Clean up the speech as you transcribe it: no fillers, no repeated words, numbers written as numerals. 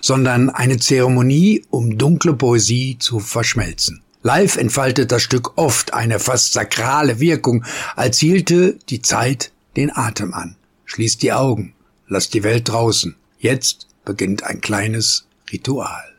sondern eine Zeremonie, um dunkle Poesie zu verschmelzen. Live entfaltet das Stück oft eine fast sakrale Wirkung, als hielte die Zeit den Atem an. Schließt die Augen, lasst die Welt draußen. Jetzt beginnt ein kleines Ritual.